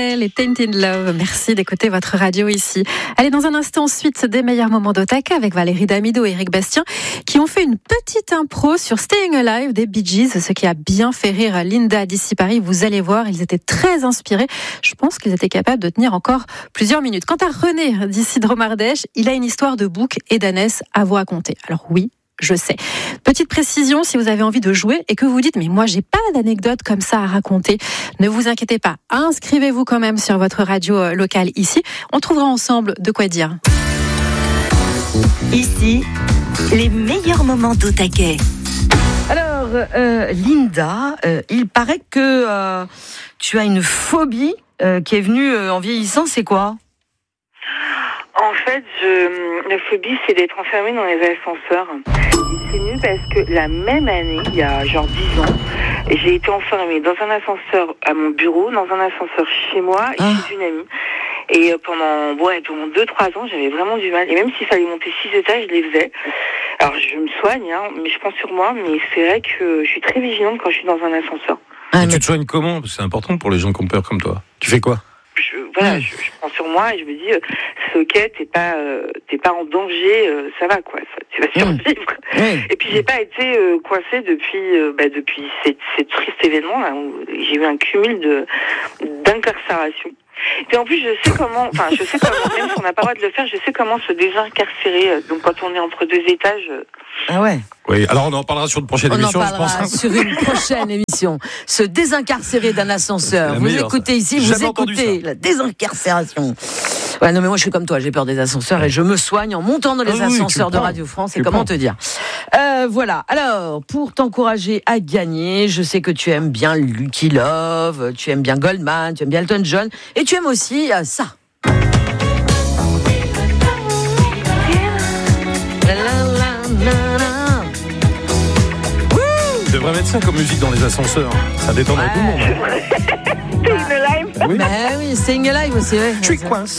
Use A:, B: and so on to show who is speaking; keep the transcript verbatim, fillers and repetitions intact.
A: Chanel et Tainted Love. Merci d'écouter votre radio ici. Allez, dans un instant, suite des meilleurs moments d'Otaka avec Valérie Damido et Eric Bastien qui ont fait une petite impro sur Staying Alive des Bee Gees, ce qui a bien fait rire Linda d'ici Paris. Vous allez voir, ils étaient très inspirés. Je pense qu'ils étaient capables de tenir encore plusieurs minutes. Quant à René d'ici Dromardèche, il a une histoire de bouc et d'ânesse à vous raconter. Alors oui, je sais. Petite précision, si vous avez envie de jouer et que vous dites « mais moi j'ai pas d'anecdote comme ça à raconter », ne vous inquiétez pas, inscrivez-vous quand même sur votre radio locale ici. On trouvera ensemble de quoi dire.
B: Ici, les meilleurs moments d'Otaka.
C: Alors, euh, Linda, euh, il paraît que euh, tu as une phobie euh, qui est venue euh, en vieillissant, c'est quoi ?
D: En fait, je, la phobie, c'est d'être enfermée dans les ascenseurs. C'est nul parce que la même année, il y a genre dix ans, j'ai été enfermée dans un ascenseur à mon bureau, dans un ascenseur chez moi et ah. chez une amie. Et pendant, ouais, pendant deux, trois ans, j'avais vraiment du mal. Et même s'il fallait monter six étages, je les faisais. Alors, je me soigne, hein, mais je prends sur moi. Mais c'est vrai que je suis très vigilante quand je suis dans un ascenseur.
E: Ah, tu te soignes comment ? C'est important pour les gens qui ont peur comme toi. Tu fais quoi ?
D: Je, voilà, je, je prends sur moi et je me dis, euh, c'est ok, t'es pas, euh, t'es pas en danger, euh, ça va quoi, ça, tu vas survivre. Mmh. Et puis j'ai pas été euh, coincée depuis, euh, bah, depuis ces triste événement là où j'ai eu un cumul de d'incarcération. Et en plus, je sais comment, enfin, je sais comment, même si on n'a pas le droit de le faire, je sais comment se désincarcérer. Donc, quand on est entre deux étages.
C: Ah ouais.
E: Oui, alors on en parlera sur une prochaine
C: on
E: émission,
C: en parlera
E: je pense.
C: sur une prochaine émission. Se désincarcérer d'un ascenseur. Vous meilleure, écoutez ça. Ici, vous écoutez la désincarcération. Ouais, non, mais moi, je suis comme toi, j'ai peur des ascenseurs et je me soigne en montant dans les ah ascenseurs oui, de Radio France. Et comment prends. te dire euh, Voilà. Alors, pour t'encourager à gagner, je sais que tu aimes bien Lucky Love, tu aimes bien Goldman, tu aimes bien Elton John, et tu aimes aussi euh, ça.
E: Tu devrais mettre ça comme musique dans les ascenseurs. Ça détendrait ouais. tout le monde.
D: Staying Alive.
C: Oui. Bah oui, Staying Alive aussi. Ouais.
E: Je suis coincé.